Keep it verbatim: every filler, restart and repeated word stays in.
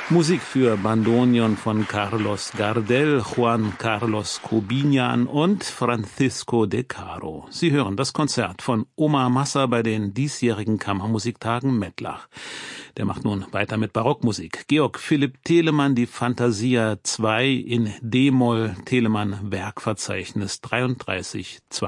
Musik für Bandoneon von Carlos Gardel, Juan Carlos Cobiñan und Francisco de Caro. Sie hören das Konzert von Omar Massa bei den diesjährigen Kammermusiktagen Mettlach. Der macht nun weiter mit Barockmusik. Georg Philipp Telemann, die Fantasia zwei in D-Moll, Telemann Werkverzeichnis dreiunddreißig zwei.